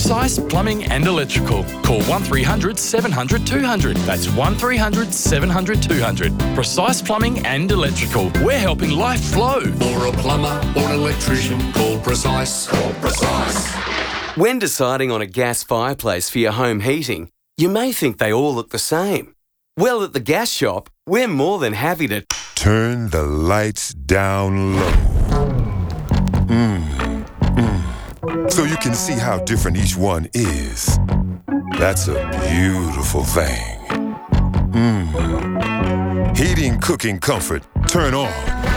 Precise Plumbing and Electrical. Call 1300 700 200. That's 1300 700 200. Precise Plumbing and Electrical. We're helping life flow. For a plumber or an electrician, call Precise. Call Precise. When deciding on a gas fireplace for your home heating, you may think they all look the same. Well, at the gas shop, we're more than happy to turn the lights down low. So you can see how different each one is. That's a beautiful thing. Heating, cooking, comfort, turn on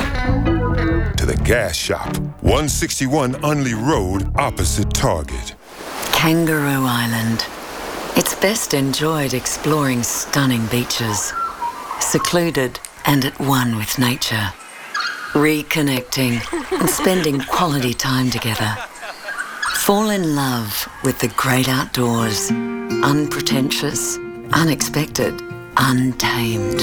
to the gas shop. 161 Unley Road, opposite Target. Kangaroo Island. It's best enjoyed exploring stunning beaches, secluded and at one with nature, reconnecting and spending quality time together. Fall in love with the great outdoors, unpretentious, unexpected, untamed.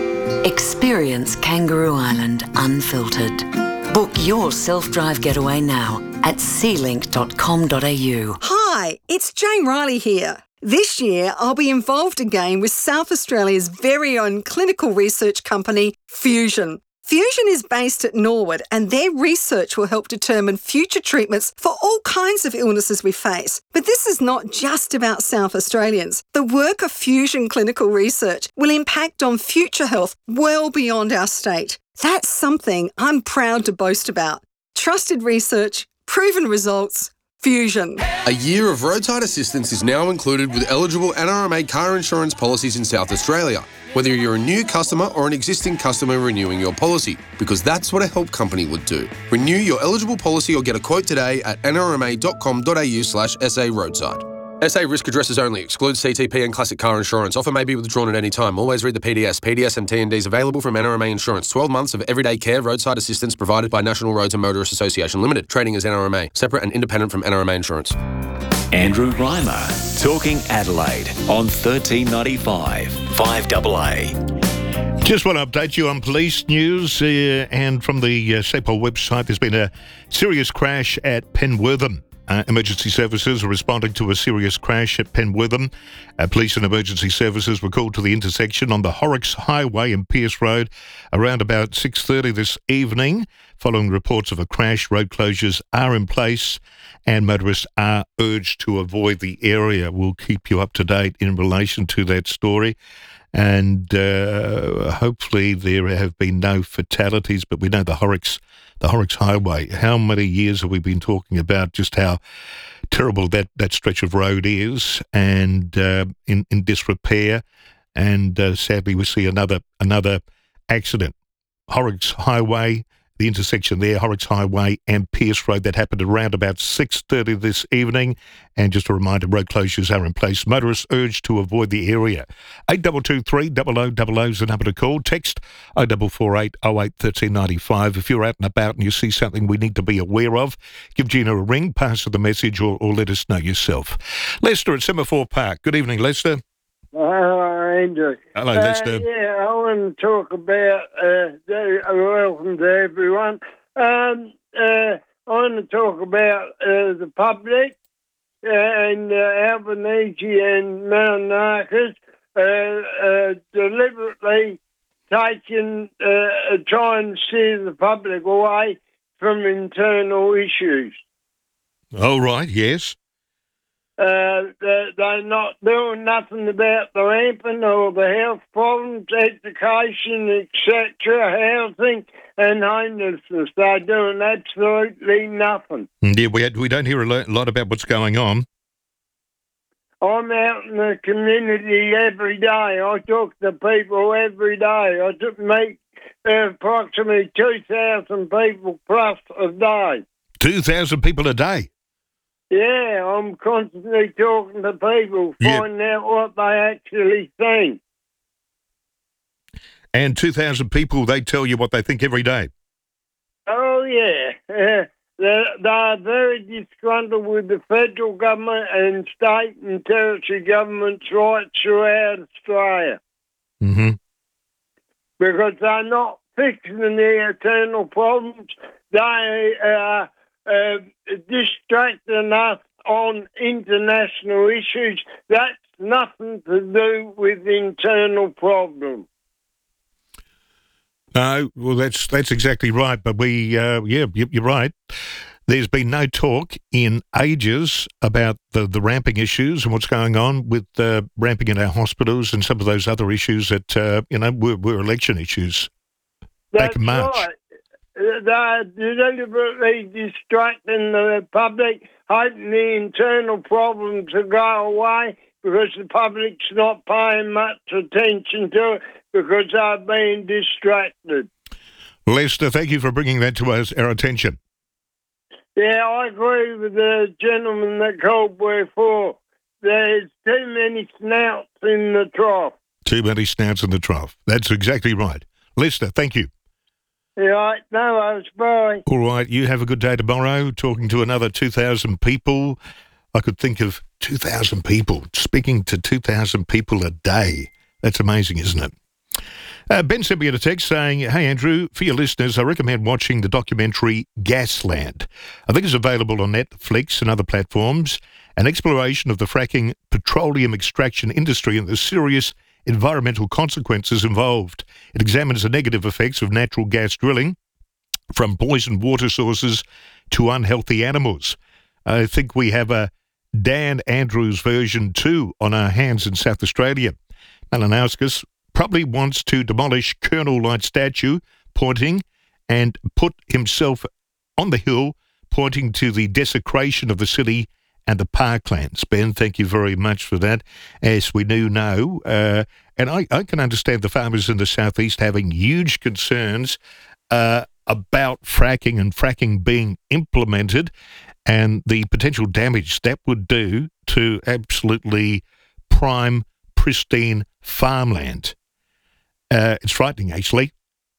Experience Kangaroo Island unfiltered. Book your self-drive getaway now at sealink.com.au. Hi, it's Jane Riley here. This year, I'll be involved again with South Australia's very own clinical research company, Fusion. Fusion is based at Norwood, and their research will help determine future treatments for all kinds of illnesses we face. But this is not just about South Australians. The work of Fusion Clinical Research will impact on future health well beyond our state. That's something I'm proud to boast about. Trusted research, proven results, Fusion. A year of roadside assistance is now included with eligible NRMA car insurance policies in South Australia, whether you're a new customer or an existing customer renewing your policy, because that's what a help company would do. Renew your eligible policy or get a quote today at nrma.com.au/SA roadside. SA risk addresses only. Excludes CTP and classic car insurance. Offer may be withdrawn at any time. Always read the PDS. PDS and TNDs available from NRMA Insurance. 12 months of everyday care roadside assistance provided by National Roads and Motorists Association Limited. Trading as NRMA. Separate and independent from NRMA Insurance. Andrew Reimer, Talking Adelaide on 1395 5AA. Just want to update you on police news and from the SAPOL website. There's been a serious crash at Penwortham. Emergency services are responding to a serious crash at Penwortham. Police and emergency services were called to the intersection on the Horrocks Highway and Pierce Road around about 6:30 this evening. Following reports of a crash, road closures are in place and motorists are urged to avoid the area. We'll keep you up to date in relation to that story. And hopefully there have been no fatalities, but we know the Horrocks Highway, how many years have we been talking about just how terrible that stretch of road is and in disrepair, and sadly we see another accident. Horrocks Highway, the intersection there, Horrocks Highway and Pierce Road, that happened around about 6:30 this evening. And just a reminder, road closures are in place. Motorists urged to avoid the area. 8223 0000 is the number to call. Text 0448 08 1395. If you're out and about and you see something we need to be aware of, give Gina a ring, pass her the message, or let us know yourself. Lester at Semaphore Park. Good evening, Lester. Hello, Andrew. Hello, Lester. Yeah, I want to talk about, welcome to everyone. I want to talk about the public and Albanese and Mount Narcos deliberately trying to steer the public away from internal issues. Oh, right, yes. They're not doing nothing about the rampant or the health problems, education, etc., housing and homelessness. They're doing absolutely nothing. Yeah, we don't hear a lot about what's going on. I'm out in the community every day. I talk to people every day. I meet approximately 2,000 people plus a day. 2,000 people a day? Yeah, I'm constantly talking to people, finding out what they actually think. And 2,000 people, they tell you what they think every day? Oh, yeah. They're very disgruntled with the federal government and state and territory governments right throughout Australia. Mm-hmm. Because they're not fixing the internal problems. They are distracting us on international issues. That's nothing to do with internal problems. No, well, that's exactly right. But you're right. There's been no talk in ages about the ramping issues and what's going on with ramping in our hospitals and some of those other issues that were election issues back in March. Right. They're deliberately distracting the public, hoping the internal problems will go away because the public's not paying much attention to it because they're being distracted. Lester, thank you for bringing that to our attention. Yeah, I agree with the gentleman that called before. There's too many snouts in the trough. Too many snouts in the trough. That's exactly right. Lester, thank you. Yeah, right, no worries, bye. All right, you have a good day tomorrow, talking to another 2,000 people. I could think of 2,000 people, speaking to 2,000 people a day. That's amazing, isn't it? Ben sent me a text saying, "Hey Andrew, for your listeners, I recommend watching the documentary Gasland. I think it's available on Netflix and other platforms. An exploration of the fracking petroleum extraction industry and the serious environmental consequences involved. It examines the negative effects of natural gas drilling, from poisoned water sources to unhealthy animals. I think we have a Dan Andrews version too on our hands in South Australia. Malinauskas probably wants to demolish Colonel Light statue pointing and put himself on the hill pointing to the desecration of the city and the parklands." Ben, thank you very much for that. As we do know, and I can understand the farmers in the southeast having huge concerns about fracking and fracking being implemented and the potential damage that would do to absolutely prime, pristine farmland. It's frightening, actually,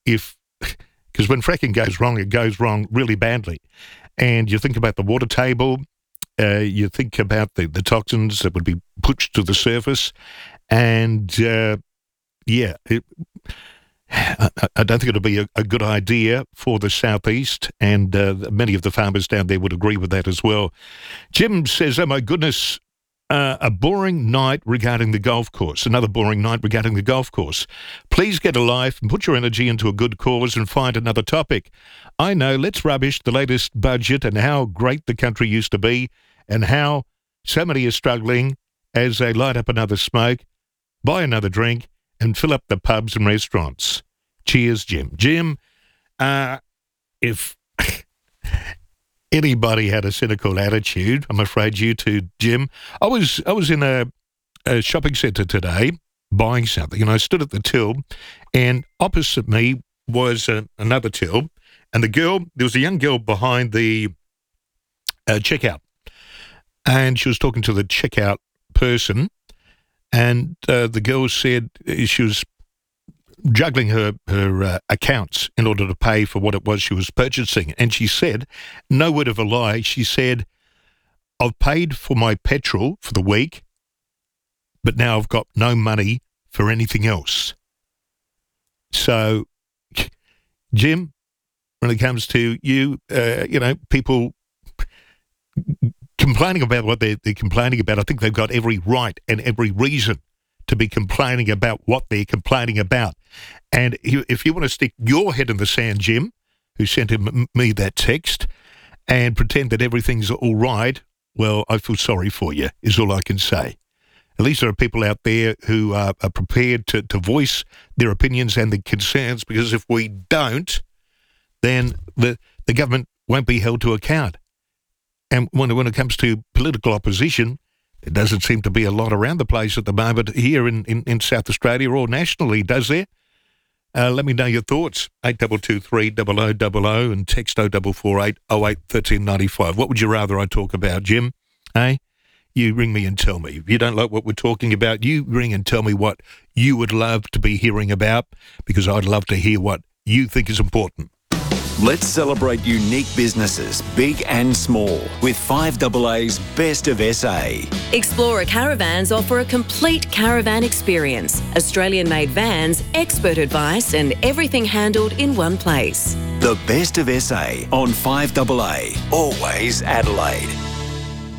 because when fracking goes wrong, it goes wrong really badly. And you think about the water table, you think about the toxins that would be pushed to the surface, and I don't think it'll be a good idea for the southeast, and many of the farmers down there would agree with that as well. Jim says, "Oh my goodness, a boring night regarding the golf course. Another boring night regarding the golf course. Please get a life and put your energy into a good cause and find another topic. I know, let's rubbish the latest budget and how great the country used to be and how so many are struggling as they light up another smoke, buy another drink, and fill up the pubs and restaurants. Cheers, Jim." Jim, if anybody had a cynical attitude, I'm afraid you too, Jim. I was in a shopping centre today buying something, and I stood at the till, and opposite me was another till, and there was a young girl behind the checkout, and she was talking to the checkout person, and the girl said she was juggling her accounts in order to pay for what it was she was purchasing. And she said, no word of a lie, she said, "I've paid for my petrol for the week, but now I've got no money for anything else." So, Jim, when it comes to you, people complaining about what they're complaining about, I think they've got every right and every reason to be complaining about what they're complaining about. And if you want to stick your head in the sand, Jim, who sent me that text, and pretend that everything's all right, well, I feel sorry for you, is all I can say. At least there are people out there who are prepared to voice their opinions and their concerns, because if we don't, then the government won't be held to account. And when it comes to political opposition, there doesn't seem to be a lot around the place at the moment here in South Australia or nationally, does there? Let me know your thoughts. 8223 0000 and text 0448 08 1395. What would you rather I talk about, Jim? Hey? You ring me and tell me. If you don't like what we're talking about, you ring and tell me what you would love to be hearing about, because I'd love to hear what you think is important. Let's celebrate unique businesses, big and small, with 5AA's Best of SA. Explorer Caravans offer a complete caravan experience. Australian-made vans, expert advice and everything handled in one place. The Best of SA on 5AA, always Adelaide.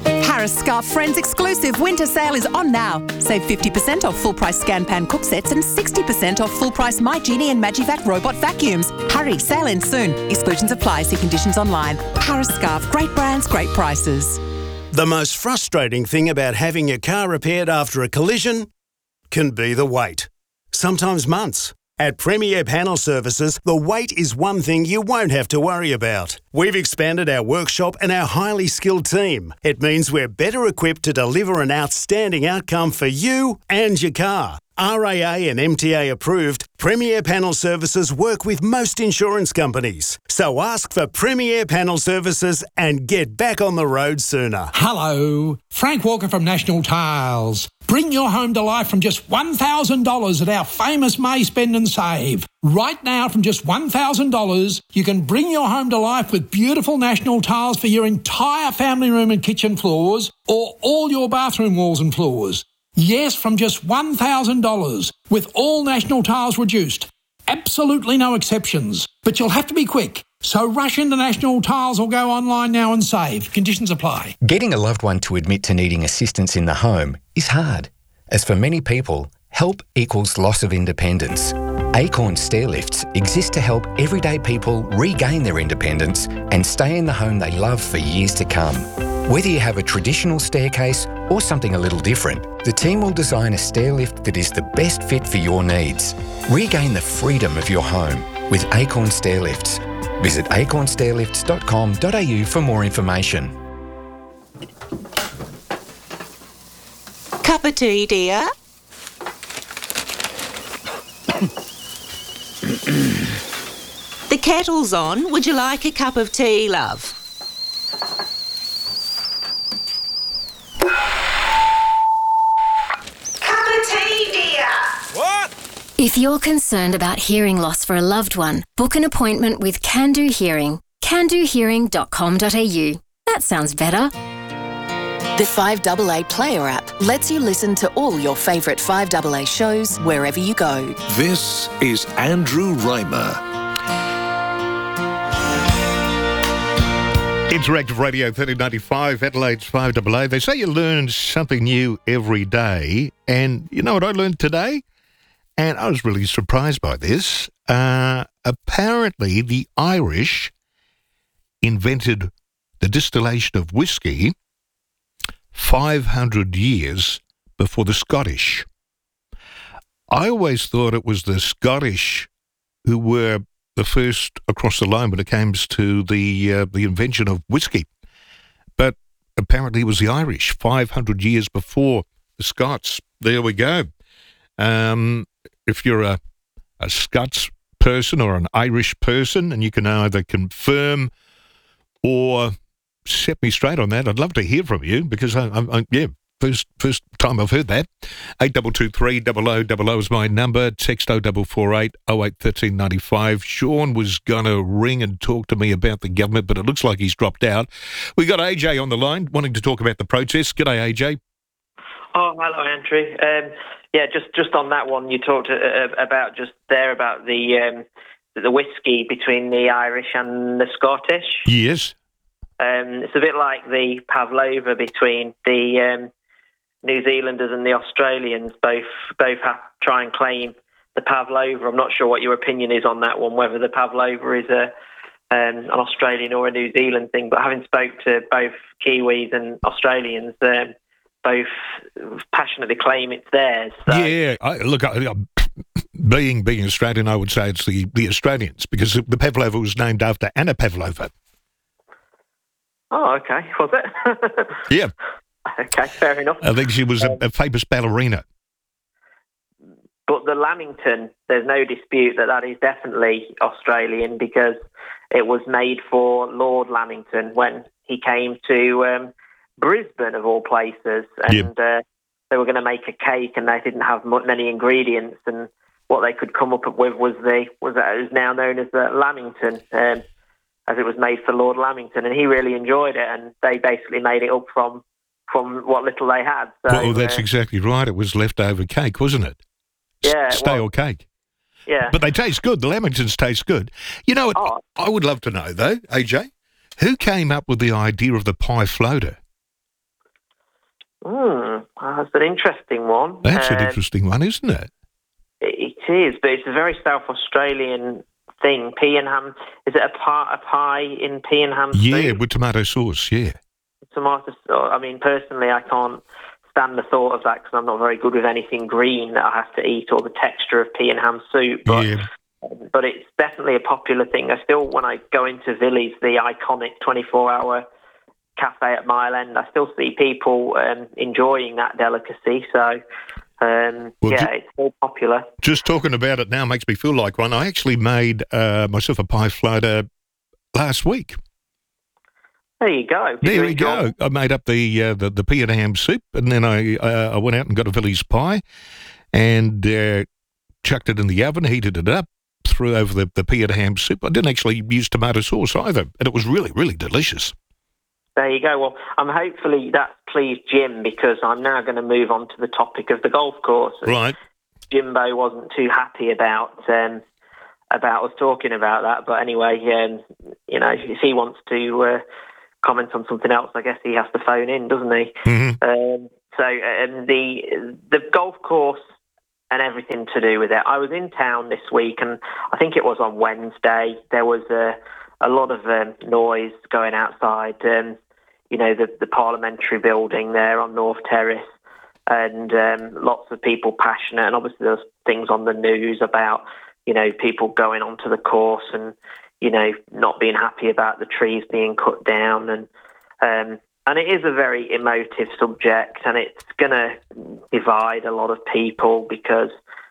Paris Scarf Friends exclusive winter sale is on now. Save 50% off full-price ScanPan cook sets and 60% off full-price MyGenie and Magivac robot vacuums. Hurry, sale ends soon. Exclusions apply. See conditions online. Paris Scarf. Great brands, great prices. The most frustrating thing about having your car repaired after a collision can be the wait. Sometimes months. At Premier Panel Services, the wait is one thing you won't have to worry about. We've expanded our workshop and our highly skilled team. It means we're better equipped to deliver an outstanding outcome for you and your car. RAA and MTA approved, Premier Panel Services work with most insurance companies. So ask for Premier Panel Services and get back on the road sooner. Hello, Frank Walker from National Tiles. Bring your home to life from just $1,000 at our famous May Spend and Save. Right now, from just $1,000, you can bring your home to life with beautiful National Tiles for your entire family room and kitchen floors or all your bathroom walls and floors. Yes, from just $1,000, with all National Tiles reduced. Absolutely no exceptions. But you'll have to be quick. So rush into National Tiles or go online now and save. Conditions apply. Getting a loved one to admit to needing assistance in the home is hard. As for many people, help equals loss of independence. Acorn Stairlifts exist to help everyday people regain their independence and stay in the home they love for years to come. Whether you have a traditional staircase or something a little different, the team will design a stairlift that is the best fit for your needs. Regain the freedom of your home with Acorn Stairlifts. Visit acornstairlifts.com.au for more information. Cup of tea, dear? The kettle's on. Would you like a cup of tea, love? Cup of tea, dear. What? If you're concerned about hearing loss for a loved one, book an appointment with Can Do Hearing. candohearing.com.au. That sounds better. The 5AA Player app lets you listen to all your favourite 5AA shows wherever you go. This is Andrew Reimer. Interactive Radio 1395, Adelaide's 5AA. They say you learn something new every day. And you know what I learned today? And I was really surprised by this. Apparently, the Irish invented the distillation of whiskey 500 years before the Scottish. I always thought it was the Scottish who were the first across the line when it comes to the invention of whiskey. But apparently it was the Irish 500 years before the Scots. There we go. If you're a Scots person or an Irish person, and you can either confirm or set me straight on that, I'd love to hear from you, because first time I've heard that. 8223 0000 is my number. Text 0448 08 1395. Sean was going to ring and talk to me about the government, but it looks like he's dropped out. We got AJ on the line wanting to talk about the protests. G'day, AJ. Oh, hello, Andrew. Just on that one, you talked about just there about the whiskey between the Irish and the Scottish. Yes. It's a bit like the pavlova between the New Zealanders and the Australians. Both try and claim the pavlova. I'm not sure what your opinion is on that one, whether the pavlova is an Australian or a New Zealand thing. But having spoke to both Kiwis and Australians, both passionately claim it's theirs. So. Yeah, being Australian, I would say it's the Australians, because the pavlova was named after Anna Pavlova. Oh, okay. Was it? Yeah. Okay, fair enough. I think she was a famous ballerina. But the Lamington, there's no dispute that is definitely Australian, because it was made for Lord Lamington when he came to Brisbane, of all places, and they were going to make a cake, and they didn't have many ingredients, and what they could come up with was now known as the Lamington. As it was made for Lord Lamington, and he really enjoyed it, and they basically made it up from what little they had. So, well, that's exactly right. It was leftover cake, wasn't it? Yeah. Stale cake. Yeah. But they taste good. The Lamingtons taste good. You know what? I would love to know, though, AJ, who came up with the idea of the pie floater? That's an interesting one. That's an interesting one, isn't it? It is, but it's a very South Australian thing. Pea and ham. Is it a pie in pea and ham Yeah, soup? with tomato sauce, yeah. Tomato sauce. I mean, personally, I can't stand the thought of that because I'm not very good with anything green that I have to eat, or the texture of pea and ham soup. But it's definitely a popular thing. I still, when I go into Villies, the iconic 24-hour cafe at Mile End, I still see people enjoying that delicacy. So, it's more popular. Just talking about it now makes me feel like one. I actually made myself a pie floater last week. There you go. There we go. I made up the pea and ham soup, and then I went out and got a Villies pie and chucked it in the oven, heated it up, threw over the pea and ham soup. I didn't actually use tomato sauce either, and it was really, really delicious. There you go. Well, hopefully that's pleased Jim, because I'm now going to move on to the topic of the golf course. Right. Jimbo wasn't too happy about us talking about that, but anyway, if he wants to comment on something else, I guess he has to phone in, doesn't he? Mm-hmm. The golf course and everything to do with it. I was in town this week, and I think it was on Wednesday. There was a lot of noise going outside, the parliamentary building there on North Terrace, and lots of people passionate. And obviously there's things on the news about, people going onto the course and, not being happy about the trees being cut down. And it is a very emotive subject, and it's going to divide a lot of people because,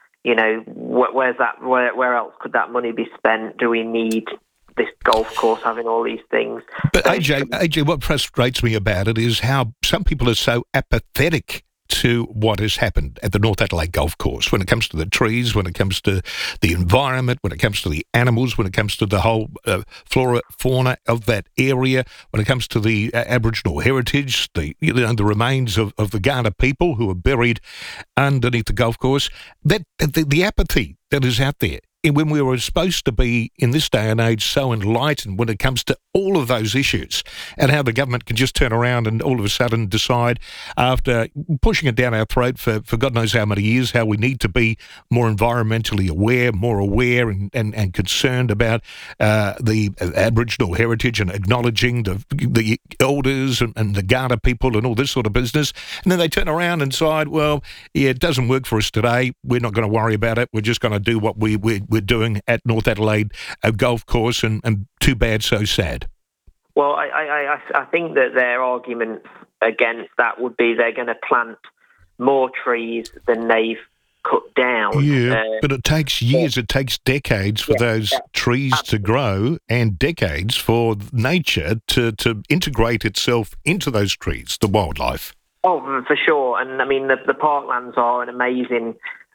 where else could that money be spent? Do we need this golf course having all these things? But AJ, what frustrates me about it is how some people are so apathetic to what has happened at the North Adelaide Golf Course when it comes to the trees, when it comes to the environment, when it comes to the animals, when it comes to the whole flora, fauna of that area, when it comes to the Aboriginal heritage, the remains of the Kaurna people who are buried underneath the golf course. That the apathy that is out there. When we were supposed to be, in this day and age, so enlightened when it comes to all of those issues, and how the government can just turn around and all of a sudden decide, after pushing it down our throat for God knows how many years, how we need to be more environmentally aware, more aware and concerned about the Aboriginal heritage and acknowledging the elders and the Kaurna people and all this sort of business. And then they turn around and decide, well, yeah, it doesn't work for us today. We're not going to worry about it. We're just going to do what we're doing at North Adelaide Golf Course, and too bad, so sad. Well, I think that their argument against that would be they're going to plant more trees than they've cut down. Yeah, but it takes years, it takes decades for those trees to grow, and decades for nature to integrate itself into those trees, the wildlife. Oh, for sure. And I mean, the parklands are an amazing...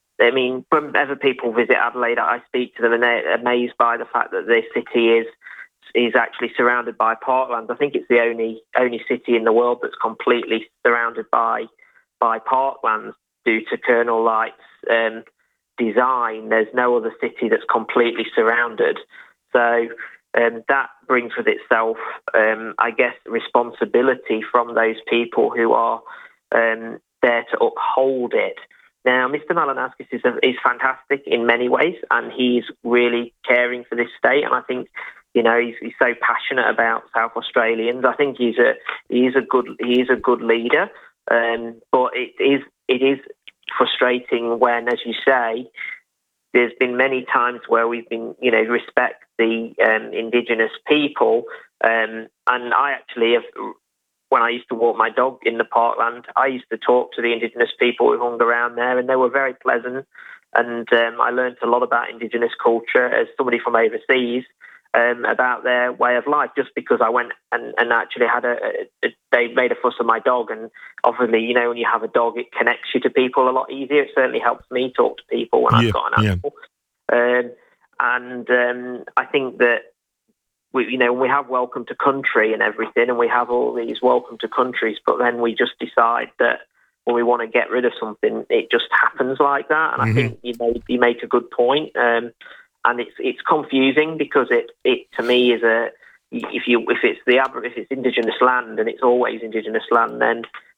whenever people visit Adelaide, I speak to them and they're amazed by the fact that this city is actually surrounded by parklands. I think it's the only city in the world that's completely surrounded by parklands due to Colonel Light's design. There's no other city that's completely surrounded. So that brings with itself, I guess, responsibility from those people who are there to uphold it. Now, Mr. Malinauskas is fantastic in many ways, and he's really caring for this state. And I think, he's so passionate about South Australians. I think he is a good leader. But it is frustrating when, as you say, there's been many times where we've been, respect the Indigenous people, and I actually have. When I used to walk my dog in the parkland, I used to talk to the Indigenous people who hung around there, and they were very pleasant. And I learned a lot about Indigenous culture as somebody from overseas, about their way of life, just because I went and actually had they made a fuss of my dog. And obviously, when you have a dog, it connects you to people a lot easier. It certainly helps me talk to people when I've got an animal. I think that we have welcome to country and everything, and we have all these welcome to countries, but then we just decide that when we want to get rid of something, it just happens like that. And I think you make a good point, and it's confusing because it to me is if it's Indigenous land and it's always Indigenous land, then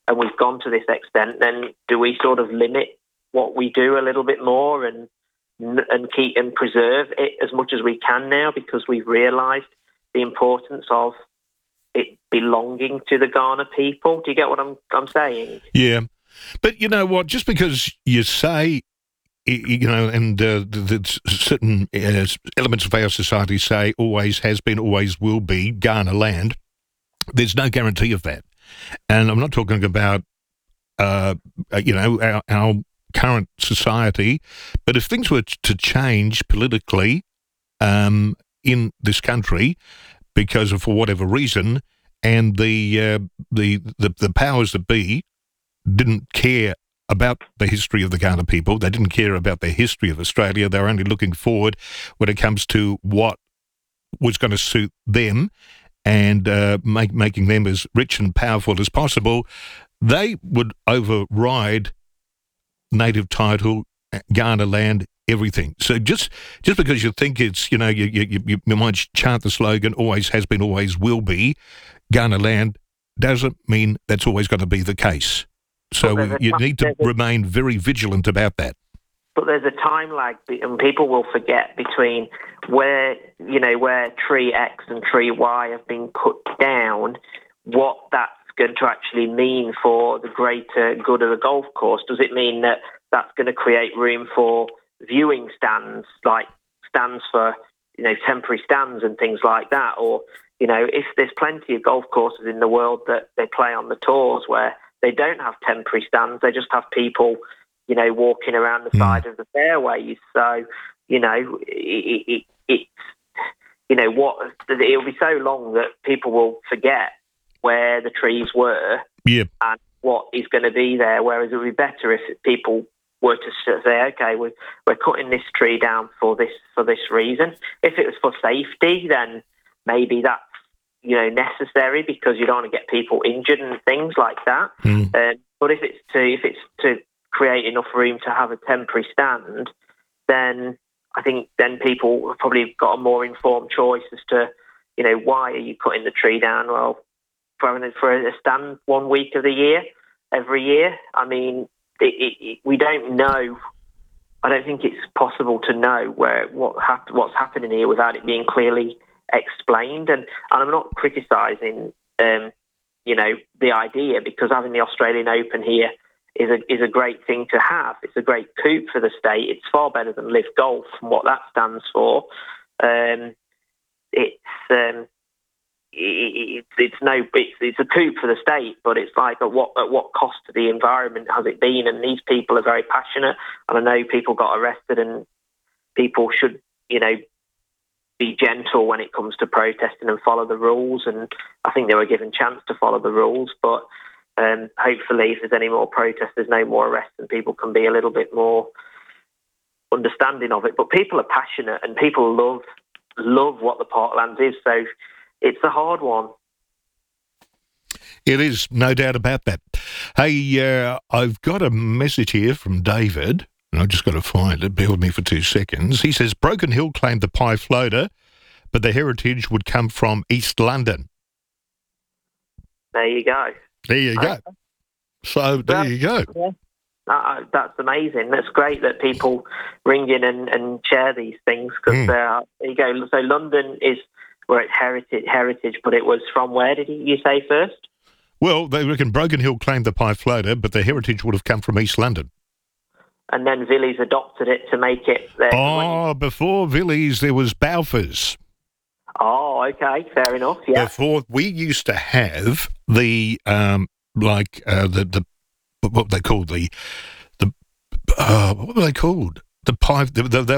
and we've gone to this extent, then do we sort of limit what we do a little bit more and keep and preserve it as much as we can now, because we've realised the importance of it belonging to the Kaurna people? Do you get what I'm saying? Yeah. But you know what? Just because you say, and the certain elements of our society say always has been, always will be Kaurna land, there's no guarantee of that. And I'm not talking about, our current society, but if things were to change politically in this country because of, for whatever reason, and the powers that be didn't care about the history of the Kaurna people, they didn't care about the history of Australia, they were only looking forward when it comes to what was going to suit them and making them as rich and powerful as possible, they would override native title, Kaurna land, everything. So just because you think it's, you might chant the slogan, always has been, always will be, Kaurna land, doesn't mean that's always going to be the case. So you need to remain very vigilant about that. But there's a time lag, and people will forget between where tree X and tree Y have been cut down, what that's going to actually mean for the greater good of the golf course. Does it mean that that's going to create room for viewing stands, like stands for, temporary stands and things like that? Or, if there's plenty of golf courses in the world that they play on the tours where they don't have temporary stands, they just have people, walking around the side of the fairways. So, it'll be so long that people will forget where the trees were and what is going to be there. Whereas it would be better if people were to say, okay, we're cutting this tree down for this reason. If it was for safety, then maybe that's necessary, because you don't want to get people injured and things like that. But if it's to create enough room to have a temporary stand, then I think then people have probably got a more informed choice as to, why are you cutting the tree down? Well, for a stand 1 week of the year, every year. I mean, we don't know. I don't think it's possible to know what's happening here without it being clearly explained. And I'm not criticising, the idea, because having the Australian Open here is a great thing to have. It's a great coup for the state. It's far better than Live Golf and what that stands for. It's a coup for the state, but it's like at what cost to the environment has it been? And these people are very passionate, and I know people got arrested, and people should, be gentle when it comes to protesting and follow the rules. And I think they were given chance to follow the rules, but hopefully if there's any more protests, there's no more arrests, and people can be a little bit more understanding of it. But people are passionate, and people love what the Parklands is, so it's a hard one. It is, no doubt about that. Hey, I've got a message here from David, and I've just got to find it. Bear with me for 2 seconds. He says, Broken Hill claimed the pie floater, but the heritage would come from East London. There you go. There you go. So there you go. Yeah. That's amazing. That's great that people ring in and share these things, because there you go. So London is where it's heritage, but it was from where did you say first? Well, they reckon Broken Hill claimed the pie floater, but the heritage would have come from East London. And then Villiers adopted it to make it there. Oh, before Villiers, there was Balfours. Oh, okay, fair enough. Yeah. Before, we used to have the what they called what were they called? The pie. They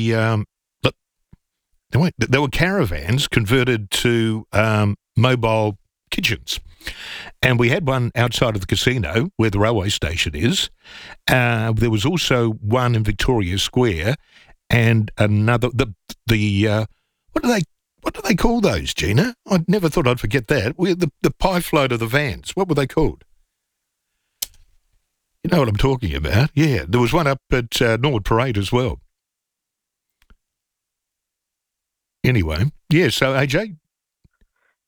were there were caravans converted to mobile kitchens. And we had one outside of the casino where the railway station is. There was also one in Victoria Square, and another. What do they call those, Gina? I never thought I'd forget that. The pie float of the vans. What were they called? You know what I'm talking about? Yeah, there was one up at Norwood Parade as well. Anyway, yeah. So AJ.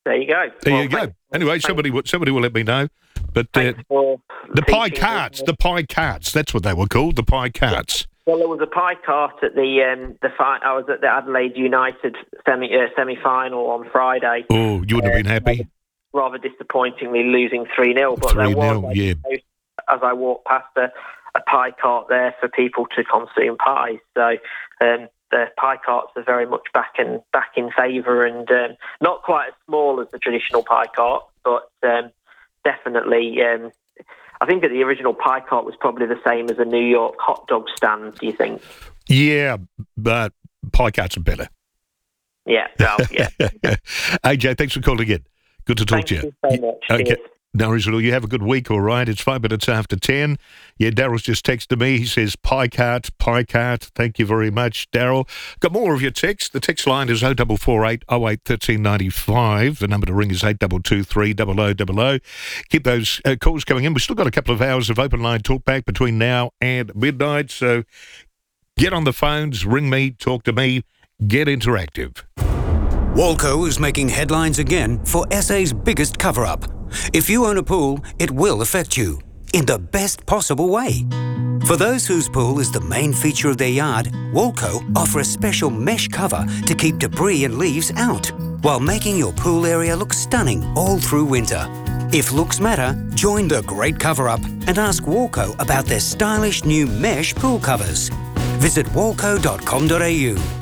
There you go. There you go. Anyway, somebody will let me know. But the pie carts, that's what they were called, the pie carts. Well, there was a pie cart at I was at the Adelaide United semi-final on Friday. Oh, you wouldn't have been happy. Rather disappointingly losing 3-0, but there was, as I walked past, a pie cart there for people to consume pies. So the pie carts are very much back in favour, and not quite as small as the traditional pie cart, but definitely. I think that the original pie cart was probably the same as a New York hot dog stand. Do you think? Yeah, but pie carts are better. Yeah. Well, yeah. AJ, thanks for calling in. Good to talk to you. Thank you so much. Okay. No worries at all. You have a good week, all right? It's 5 minutes after 10. Yeah, Daryl's just texted me. He says, pie cart. Thank you very much, Daryl. Got more of your text. The text line is 0448 08 1395. The number to ring is 8223 0000. Keep those calls coming in. We've still got a couple of hours of open line talk back between now and midnight. So get on the phones, ring me, talk to me, get interactive. Walco is making headlines again for SA's biggest cover-up. If you own a pool, it will affect you in the best possible way. For those whose pool is the main feature of their yard, Walco offer a special mesh cover to keep debris and leaves out, while making your pool area look stunning all through winter. If looks matter, join the great cover-up and ask Walco about their stylish new mesh pool covers. Visit walco.com.au.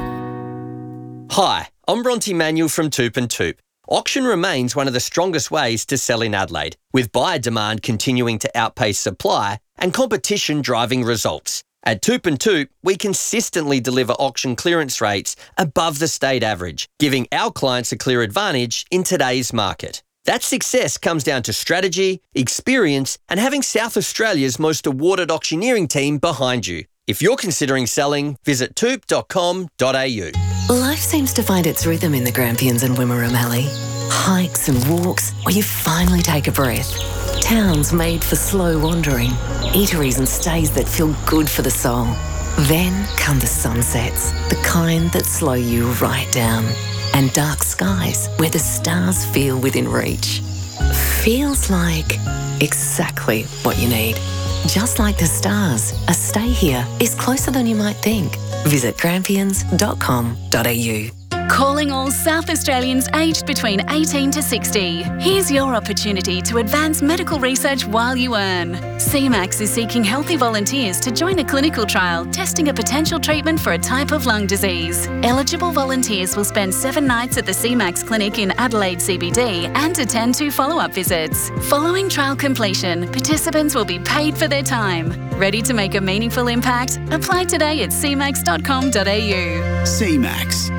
Hi, I'm Bronte Manuel from Toop and Toop. Auction remains one of the strongest ways to sell in Adelaide, with buyer demand continuing to outpace supply and competition driving results. At Toop and Toop, we consistently deliver auction clearance rates above the state average, giving our clients a clear advantage in today's market. That success comes down to strategy, experience, and having South Australia's most awarded auctioneering team behind you. If you're considering selling, visit toop.com.au. Life seems to find its rhythm in the Grampians and Wimmera Mallee. Hikes and walks where you finally take a breath. Towns made for slow wandering. Eateries and stays that feel good for the soul. Then come the sunsets, the kind that slow you right down. And dark skies where the stars feel within reach. Feels like exactly what you need. Just like the stars, a stay here is closer than you might think. Visit grampians.com.au. Calling all South Australians aged between 18 to 60. Here's your opportunity to advance medical research while you earn. CMAX is seeking healthy volunteers to join a clinical trial testing a potential treatment for a type of lung disease. Eligible volunteers will spend 7 nights at the CMAX clinic in Adelaide CBD and attend 2 follow-up visits. Following trial completion, participants will be paid for their time. Ready to make a meaningful impact? Apply today at cmax.com.au. CMAX.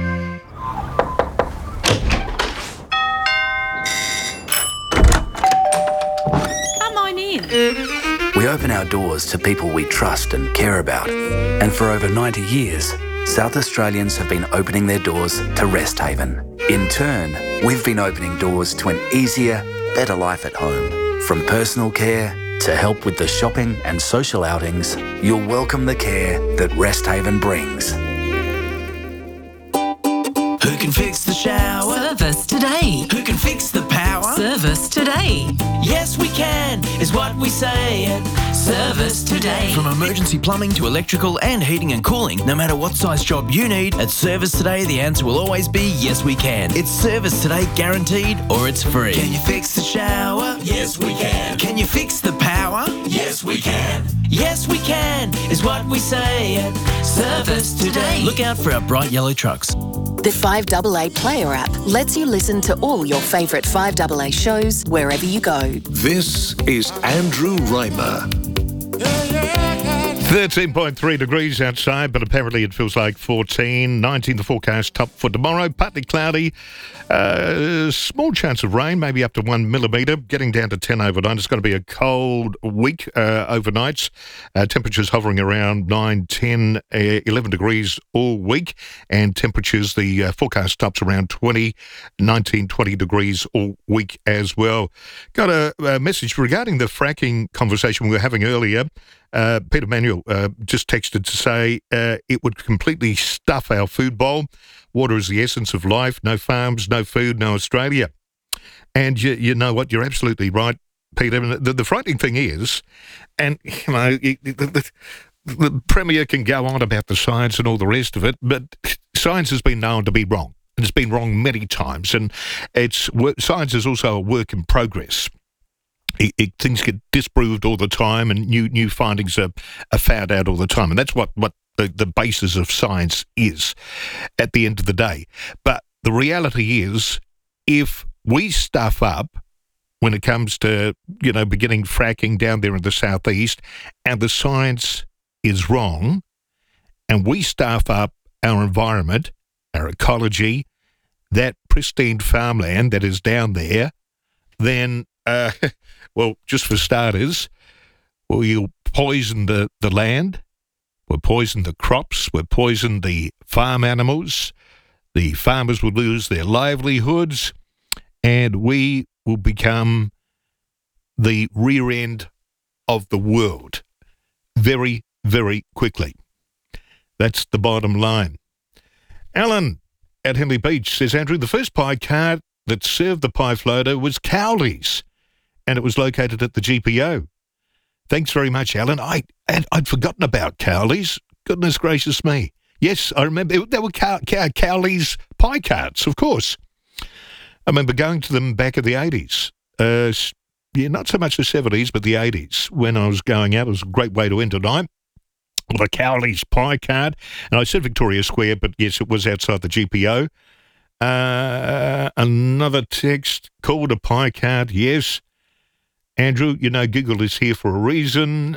We open our doors to people we trust and care about. And for over 90 years, South Australians have been opening their doors to Rest Haven. In turn, we've been opening doors to an easier, better life at home. From personal care to help with the shopping and social outings, you'll welcome the care that Rest Haven brings. Who can fix the shower? Service today. Who can fix the power? Service today. Yes, we can, is what we say at Service Today. From emergency plumbing to electrical and heating and cooling, no matter what size job you need, at Service Today, the answer will always be yes, we can. It's Service Today guaranteed, or it's free. Can you fix the shower? Yes, we can. Can you fix the power? Yes, we can. Yes, we can, is what we say at Service Today. Look out for our bright yellow trucks. The 5AA Player app lets you listen to all your favourite 5AA shows wherever you go. This is Andrew Reimer. 13.3 degrees outside, but apparently it feels like 14. 19 the forecast, top for tomorrow. Partly cloudy. Small chance of rain, maybe up to 1 millimetre. Getting down to 10 overnight. It's going to be a cold week overnights. Temperatures hovering around 9, 10, 11 degrees all week. And temperatures, the forecast tops around 20, 19, 20 degrees all week as well. Got a message regarding the fracking conversation we were having earlier. Peter Manuel just texted to say it would completely stuff our food bowl. Water is the essence of life. No farms, no food, no Australia. And you know what? You're absolutely right, Peter. The frightening thing is, and you know, the Premier can go on about the science and all the rest of it, but science has been known to be wrong. And it's been wrong many times. And science is also a work in progress. Things get disproved all the time, and new findings are found out all the time. And that's what the basis of science is at the end of the day. But the reality is, if we stuff up when it comes to, beginning fracking down there in the southeast, and the science is wrong, and we stuff up our environment, our ecology, that pristine farmland that is down there, then, well, just for starters, we'll poison the land, we'll poison the crops, we'll poison the farm animals, the farmers will lose their livelihoods, and we will become the rear end of the world very, very quickly. That's the bottom line. Alan at Henley Beach says, Andrew, the first pie cart that served the pie floater was Cowley's, and it was located at the GPO. Thanks very much, Alan. I'd forgotten about Cowley's. Goodness gracious me. Yes, I remember. There were Cowley's pie carts, of course. I remember going to them back in the 80s. Not so much the 70s, but the 80s. When I was going out, it was a great way to end a night. The Cowley's pie cart. And I said Victoria Square, but yes, it was outside the GPO. Another text, called a pie cart, yes. Andrew, Google is here for a reason.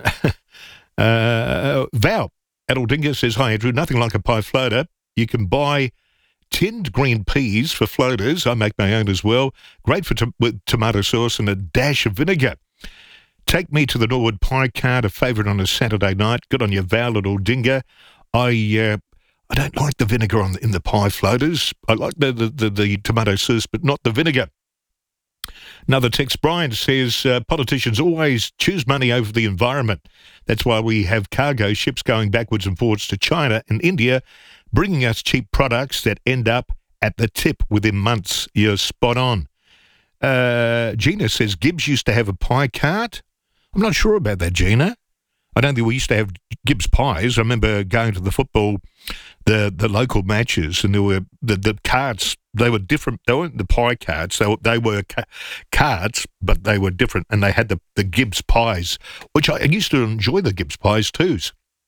Val at Aldinga says, hi, Andrew, nothing like a pie floater. You can buy tinned green peas for floaters. I make my own as well. Great for with tomato sauce and a dash of vinegar. Take me to the Norwood pie cart, a favourite on a Saturday night. Good on you, Val at Aldinga. I don't like the vinegar in the pie floaters. I like the tomato sauce, but not the vinegar. Another text, Brian says, politicians always choose money over the environment. That's why we have cargo ships going backwards and forwards to China and India, bringing us cheap products that end up at the tip within months. You're spot on. Gina says, Gibbs used to have a pie cart. I'm not sure about that, Gina. I don't think we used to have Gibbs pies. I remember going to the football, the local matches, and there were the carts. They were different. They weren't the pie carts. They were carts, but they were different. And they had the Gibbs pies, which I used to enjoy the Gibbs pies twos.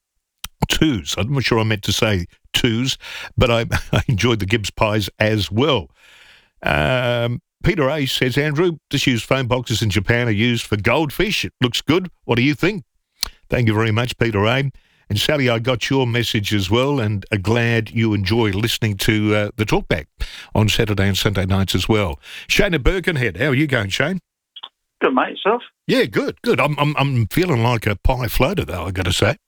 I'm not sure I meant to say twos, but I enjoyed the Gibbs pies as well. Peter A says, Andrew, disused phone boxes in Japan are used for goldfish. It looks good. What do you think? Thank you very much, Peter A. And Sally, I got your message as well, and are glad you enjoy listening to the Talkback on Saturday and Sunday nights as well. Shane at Birkenhead, how are you going, Shane? Good, mate. Yourself? Yeah, good. I'm feeling like a pie floater, though, I got to say.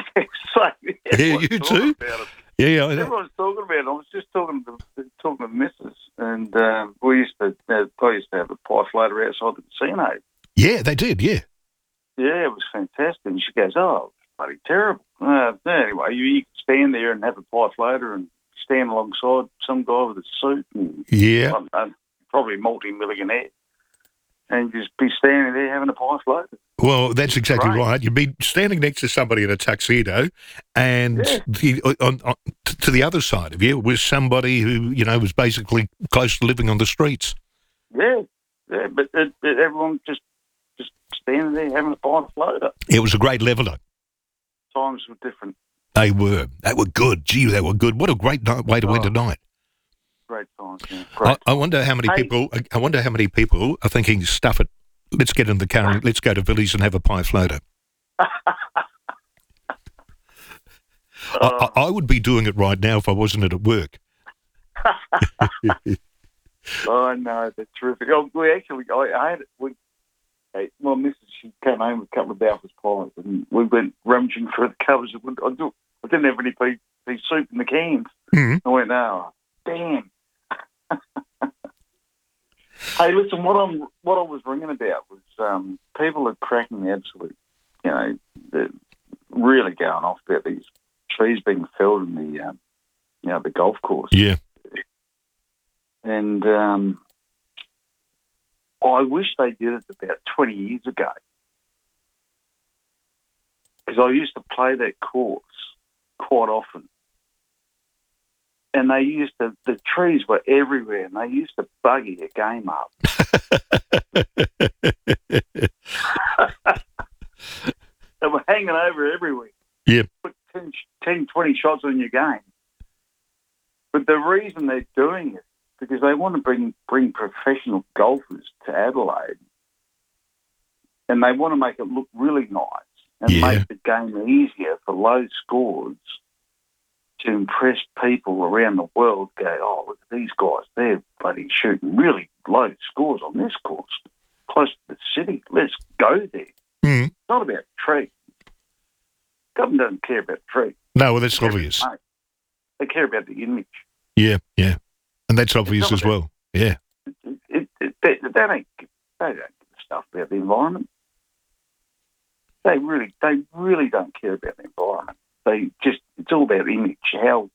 Yeah, you too? Yeah, everyone's talking about it. I was just talking to the missus, and I used to have a pie floater outside the casino. Yeah, they did, yeah. Yeah, it was fantastic. And she goes, oh, bloody terrible. Anyway, you can stand there and have a pie floater and stand alongside some guy with a suit. And, probably a multi-millionaire. And just be standing there having a pie floater. Well, that's exactly right. You'd be standing next to somebody in a tuxedo, and to the other side of you was somebody who, was basically close to living on the streets. Yeah, but everyone just standing there having a pie floater. It was a great leveller. Times were different. They were good. Gee, they were good. What a great way to end a night. Great times. Yeah. I wonder how many people. I wonder how many people are thinking, stuff it. Let's get in the car and let's go to Billy's and have a pie floater. I would be doing it right now if I wasn't at work. Oh no, that's terrific. Oh, I had it. My missus, she came home with a couple of Balfour's pies, and we went rummaging for the covers. I didn't have any pea soup in the cans. Mm-hmm. I went, oh, damn. Hey, listen, what I was ringing about was people are cracking the absolute, really going off about these trees being felled in the golf course. Yeah. And I wish they did it about 20 years ago. Because I used to play that course quite often. And the trees were everywhere, and they used to buggy your game up. They were hanging over everywhere. Yeah. Put 10, 20 shots on your game. But the reason they're doing it, because they want to bring professional golfers to Adelaide, and they want to make it look really nice and make the game easier for low scores to impress people around the world. Go, oh, look at these guys. They're bloody shooting really low scores on this course, close to the city. Let's go there. Mm. It's not about trees. Government doesn't care about trees. No, well, that's obvious. They care about the image. Yeah, yeah. And that's obvious as well. Yeah. They don't give a stuff about the environment. They really don't care about the environment. It's all about image, how,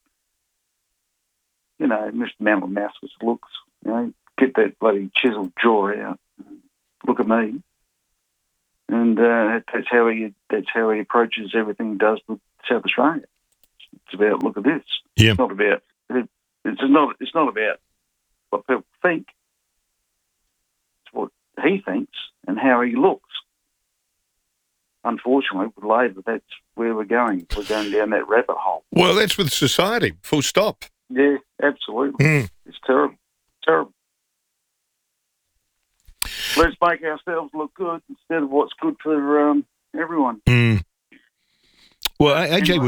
Mr. Malamaskis looks, get that bloody chiseled jaw out, look at me. And that's how he approaches everything he does with South Australia. It's about, look at this. Yeah. It's not about what people think. It's what he thinks and how he looks. Unfortunately, with Labor, that's where we're going. We're going down that rabbit hole. Well, that's with society, full stop. Yeah, absolutely. It's terrible. Terrible. Let's make ourselves look good instead of what's good for everyone. Well, AJ